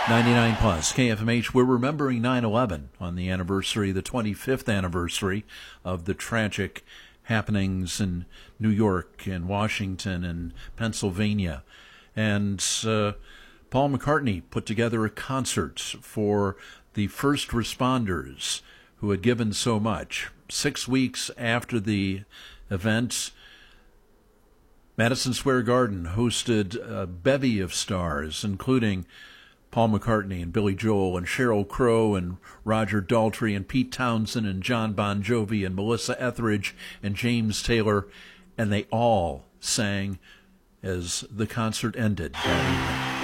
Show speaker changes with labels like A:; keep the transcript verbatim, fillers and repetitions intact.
A: ninety-nine plus K F M H. We're remembering nine eleven on the anniversary, the twenty-fifth anniversary of the tragic happenings in New York and Washington and Pennsylvania. And uh, Paul McCartney put together a concert for the first responders who had given so much. Six weeks after the event, Madison Square Garden hosted a bevy of stars, including Paul McCartney and Billy Joel and Sheryl Crow and Roger Daltrey and Pete Townsend and John Bon Jovi and Melissa Etheridge and James Taylor, and they all sang as the concert ended that evening.